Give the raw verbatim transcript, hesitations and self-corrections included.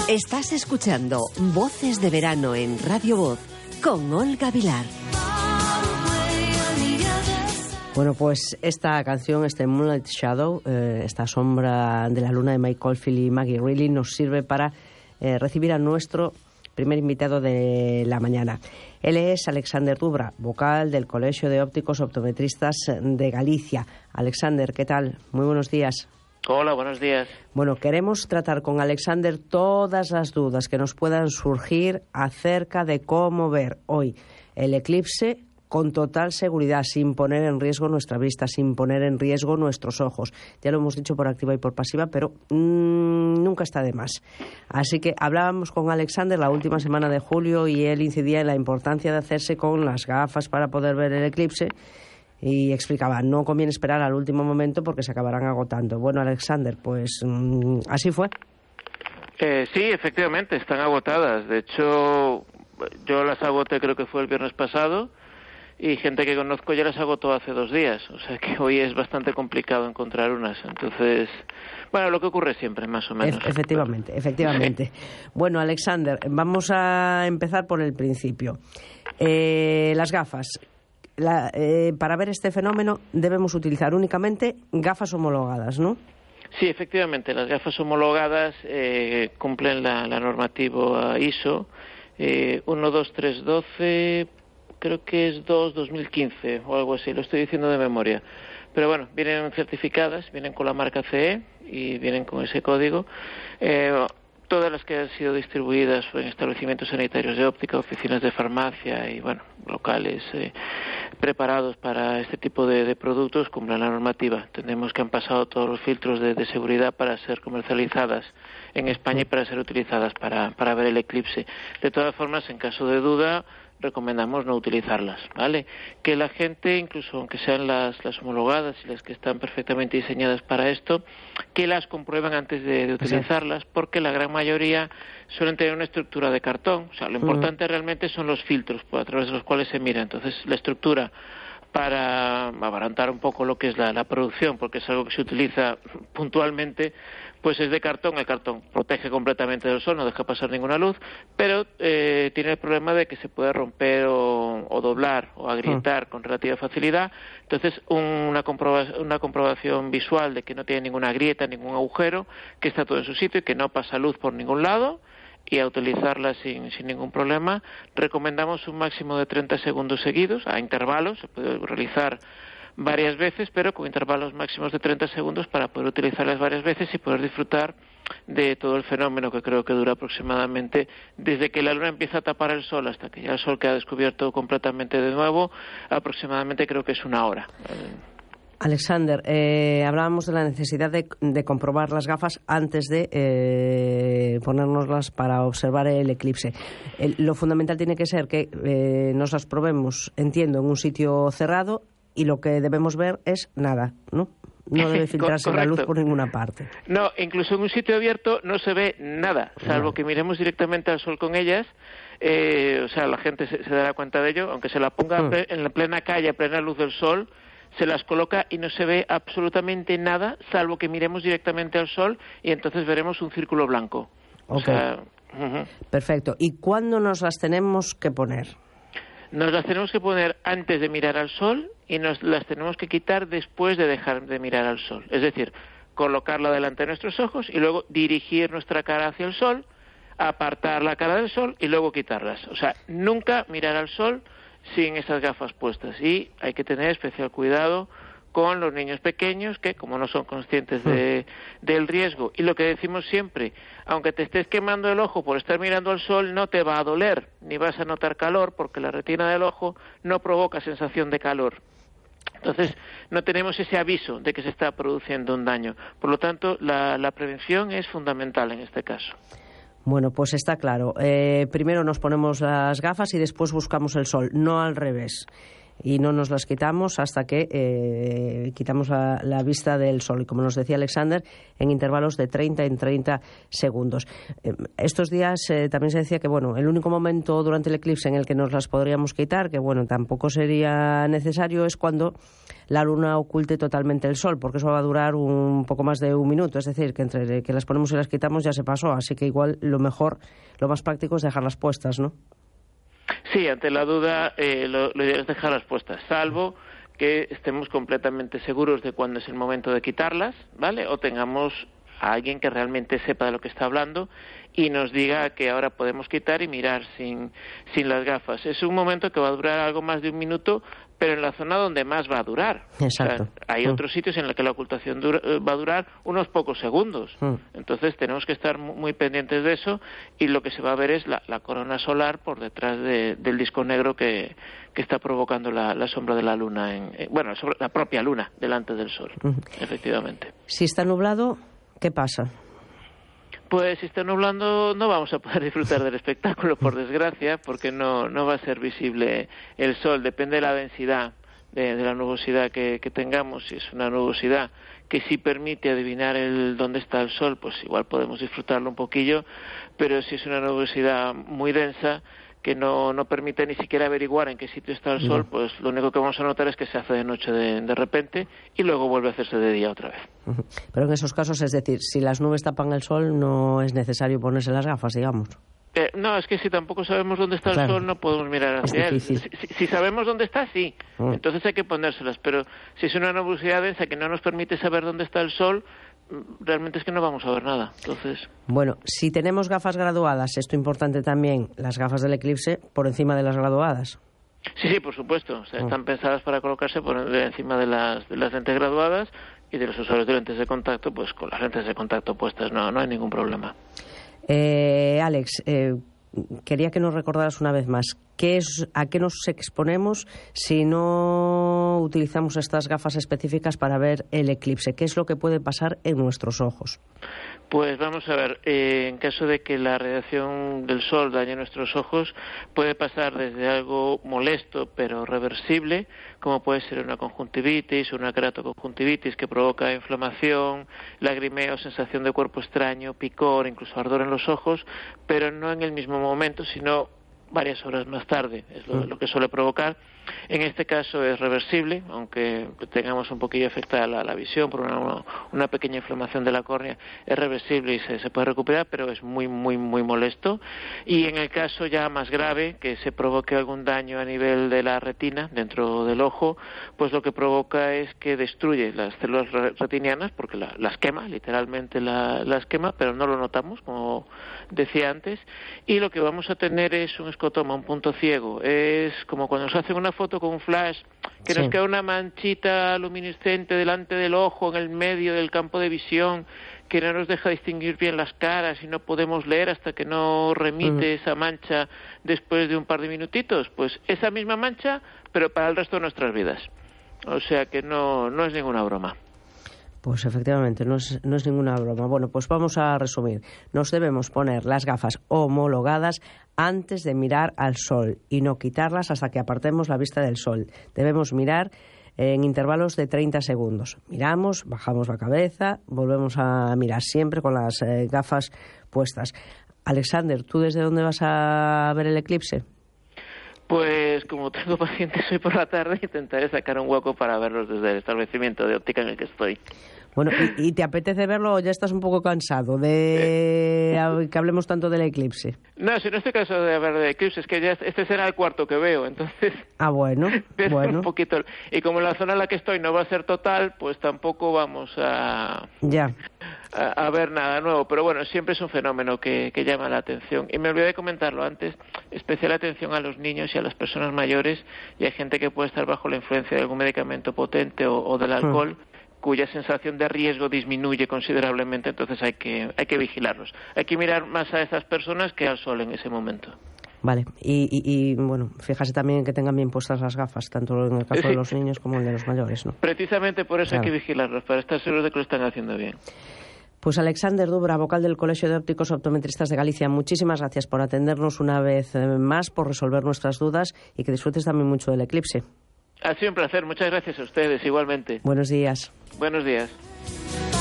Estás escuchando Voces de Verano en Radio Voz con Olga Vilar. Bueno, pues esta canción, este Moonlight Shadow, eh, esta sombra de la luna de Mike Oldfield y Maggie Reilly, nos sirve para eh, recibir a nuestro primer invitado de la mañana. Él es Alexander Dubra, vocal del Colegio de Ópticos Optometristas de Galicia. Alexander, ¿qué tal? Muy buenos días. Hola, buenos días. Bueno, queremos tratar con Alexander todas las dudas que nos puedan surgir acerca de cómo ver hoy el eclipse con total seguridad, sin poner en riesgo nuestra vista, sin poner en riesgo nuestros ojos. Ya lo hemos dicho por activa y por pasiva, pero mmm, nunca está de más. Así que hablábamos con Alexander la última semana de julio y él incidía en la importancia de hacerse con las gafas para poder ver el eclipse. Y explicaba, no conviene esperar al último momento porque se acabarán agotando. Bueno, Alexander, pues mmm, así fue. Eh, sí, efectivamente, están agotadas. De hecho, yo las agoté, creo que fue el viernes pasado, y gente que conozco ya las agotó hace dos días. O sea que hoy es bastante complicado encontrar unas. Entonces, bueno, lo que ocurre siempre, más o menos. E- efectivamente, efectivamente. Sí. Bueno, Alexander, vamos a empezar por el principio. Eh, las gafas. La, eh, para ver este fenómeno debemos utilizar únicamente gafas homologadas, ¿no? Sí, efectivamente, las gafas homologadas eh, cumplen la, la normativa I S O eh, uno dos tres doce, creo que es dos dos mil quince o algo así, lo estoy diciendo de memoria. Pero bueno, vienen certificadas, vienen con la marca C E y vienen con ese código. Eh, Todas las que han sido distribuidas en establecimientos sanitarios de óptica, oficinas de farmacia y, bueno, locales eh, preparados para este tipo de, de productos cumplen la normativa. Entendemos que han pasado todos los filtros de, de seguridad para ser comercializadas en España y para ser utilizadas para, para ver el eclipse. De todas formas, en caso de duda, recomendamos no utilizarlas, ¿vale? Que la gente, incluso aunque sean las, las homologadas y las que están perfectamente diseñadas para esto, que las comprueben antes de, de utilizarlas, porque la gran mayoría suelen tener una estructura de cartón. O sea, lo importante uh-huh. realmente son los filtros a través de los cuales se mira. Entonces, la estructura, para abaratar un poco lo que es la, la producción, porque es algo que se utiliza puntualmente, pues es de cartón. El cartón protege completamente del sol, no deja pasar ninguna luz, pero eh, tiene el problema de que se puede romper o, o doblar o agrietar uh. con relativa facilidad. Entonces, una, comproba- una comprobación visual de que no tiene ninguna grieta, ningún agujero, que está todo en su sitio y que no pasa luz por ningún lado, y a utilizarla sin, sin ningún problema. Recomendamos un máximo de treinta segundos seguidos, a intervalos, se puede realizar varias veces, pero con intervalos máximos de treinta segundos para poder utilizarlas varias veces y poder disfrutar de todo el fenómeno, que creo que dura aproximadamente desde que la luna empieza a tapar el sol hasta que ya el sol queda descubierto completamente de nuevo, aproximadamente creo que es una hora. Alexander, eh, hablábamos de la necesidad de, de comprobar las gafas antes de eh, ponérnoslas para observar el eclipse. El, lo fundamental tiene que ser que eh, nos las probemos, entiendo, en un sitio cerrado, y lo que debemos ver es nada, ¿no? No debe filtrarse la luz por ninguna parte. No, incluso en un sitio abierto no se ve nada, salvo no. que miremos directamente al sol con ellas. Eh, o sea, la gente se, se dará cuenta de ello, aunque se la ponga mm. en la plena calle, a plena luz del sol, se las coloca y no se ve absolutamente nada, salvo que miremos directamente al sol, y entonces veremos un círculo blanco. Okay. O sea, uh-huh. Perfecto. ¿Y cuándo nos las tenemos que poner? Nos las tenemos que poner antes de mirar al sol y nos las tenemos que quitar después de dejar de mirar al sol. Es decir, colocarla delante de nuestros ojos y luego dirigir nuestra cara hacia el sol, apartar la cara del sol y luego quitarlas. O sea, nunca mirar al sol sin esas gafas puestas, y hay que tener especial cuidado con los niños pequeños que, como no son conscientes de, del riesgo, y lo que decimos siempre, aunque te estés quemando el ojo por estar mirando al sol, no te va a doler, ni vas a notar calor, porque la retina del ojo no provoca sensación de calor. Entonces, no tenemos ese aviso de que se está produciendo un daño. Por lo tanto, la, la prevención es fundamental en este caso. Bueno, pues está claro. Eh, primero nos ponemos las gafas y después buscamos el sol, no al revés. y no nos las quitamos hasta que eh, quitamos la, la vista del sol. Y como nos decía Alexander, en intervalos de treinta en treinta segundos. Eh, estos días eh, también se decía que bueno, el único momento durante el eclipse en el que nos las podríamos quitar, que bueno, tampoco sería necesario, es cuando la luna oculte totalmente el sol, porque eso va a durar un poco más de un minuto. Es decir, que entre que las ponemos y las quitamos ya se pasó. Así que igual lo mejor, lo más práctico es dejarlas puestas, ¿no? Sí, ante la duda, eh, lo, lo ideal es dejarlas puestas, salvo que estemos completamente seguros de cuándo es el momento de quitarlas, ¿vale? O tengamos a alguien que realmente sepa de lo que está hablando y nos diga que ahora podemos quitar y mirar sin, sin las gafas. Es un momento que va a durar algo más de un minuto, pero en la zona donde más va a durar. Exacto. O sea, hay mm. otros sitios en los que la ocultación dura, va a durar unos pocos segundos. Mm. Entonces tenemos que estar muy pendientes de eso, y lo que se va a ver es la, la corona solar por detrás de, del disco negro que, que está provocando la, la sombra de la luna, en, en, bueno, sobre la propia luna delante del sol, mm. efectivamente. Si está nublado, ¿qué pasa? Pues si está nublando no vamos a poder disfrutar del espectáculo, por desgracia, porque no, no va a ser visible el sol. Depende de la densidad de, de la nubosidad que, que tengamos. Si es una nubosidad que sí permite adivinar el dónde está el sol, pues igual podemos disfrutarlo un poquillo, pero si es una nubosidad muy densa que no, no permite ni siquiera averiguar en qué sitio está el sol, no. pues lo único que vamos a notar es que se hace de noche de, de repente y luego vuelve a hacerse de día otra vez. Pero en esos casos, es decir, si las nubes tapan el sol, no es necesario ponerse las gafas, digamos. Eh, no, es que si tampoco sabemos dónde está claro. el sol, no podemos mirar hacia él. Si, si, si sabemos dónde está, sí. Mm. Entonces hay que ponérselas. Pero si es una nubosidad densa que no nos permite saber dónde está el sol, realmente es que no vamos a ver nada. Entonces, bueno, si tenemos gafas graduadas, esto importante también, las gafas del eclipse por encima de las graduadas. Sí, sí, por supuesto. O sea, están oh. pensadas para colocarse por encima de las, de las lentes graduadas, y de los usuarios de lentes de contacto, pues con las lentes de contacto puestas no, no hay ningún problema. Eh, Alex, eh, quería que nos recordaras una vez más, ¿qué es, ¿a qué nos exponemos si no utilizamos estas gafas específicas para ver el eclipse? ¿Qué es lo que puede pasar en nuestros ojos? Pues vamos a ver, eh, en caso de que la radiación del sol dañe nuestros ojos, puede pasar desde algo molesto pero reversible, como puede ser una conjuntivitis, una keratoconjuntivitis que provoca inflamación, lagrimeo, sensación de cuerpo extraño, picor, incluso ardor en los ojos, pero no en el mismo momento, sino varias horas más tarde, es lo, lo que suele provocar. En este caso es reversible, aunque tengamos un poquillo afectada la, la visión por una, una pequeña inflamación de la córnea, es reversible y se, se puede recuperar, pero es muy, muy, muy molesto. Y en el caso ya más grave, que se provoque algún daño a nivel de la retina, dentro del ojo, pues lo que provoca es que destruye las células retinianas, porque la, las quema, literalmente la, las quema, pero no lo notamos, como decía antes, y lo que vamos a tener es un escotoma, un punto ciego. Es como cuando nos hacen una foto con un flash, que sí. nos queda una manchita luminiscente delante del ojo, en el medio del campo de visión, que no nos deja distinguir bien las caras y no podemos leer hasta que no remite mm. esa mancha después de un par de minutitos. Pues esa misma mancha, pero para el resto de nuestras vidas. O sea que no, no es ninguna broma. Pues efectivamente, no es, no es ninguna broma. Bueno, pues vamos a resumir. Nos debemos poner las gafas homologadas antes de mirar al sol y no quitarlas hasta que apartemos la vista del sol. Debemos mirar en intervalos de treinta segundos. Miramos, bajamos la cabeza, volvemos a mirar siempre con las eh, gafas puestas. Alexander, ¿tú desde dónde vas a ver el eclipse? Pues como tengo pacientes hoy por la tarde, intentaré sacar un hueco para verlos desde el establecimiento de óptica en el que estoy. Bueno, ¿y, y te apetece verlo o ya estás un poco cansado de eh, que hablemos tanto del eclipse? No, si no estoy cansado de hablar del eclipse, es que ya este será el cuarto que veo, entonces... Ah, bueno, bueno. Un poquito. Y como la zona en la que estoy no va a ser total, pues tampoco vamos a... Ya. A, a ver nada nuevo, pero bueno, siempre es un fenómeno que, que llama la atención. Y me olvidé de comentarlo antes, especial atención a los niños y a las personas mayores, y hay gente que puede estar bajo la influencia de algún medicamento potente o, o del alcohol, hmm. cuya sensación de riesgo disminuye considerablemente, entonces hay que hay que vigilarlos. Hay que mirar más a esas personas que al sol en ese momento. Vale, y, y, y bueno, fíjase también que tengan bien puestas las gafas, tanto en el caso sí. de los niños como en el de los mayores, ¿no? Precisamente por eso claro. hay que vigilarlos, para estar seguros de que lo están haciendo bien. Pues Alexander Dubra, vocal del Colegio de Ópticos Optometristas de Galicia, muchísimas gracias por atendernos una vez más, por resolver nuestras dudas y que disfrutes también mucho del eclipse. Ha sido un placer. Muchas gracias a ustedes igualmente. Buenos días. Buenos días.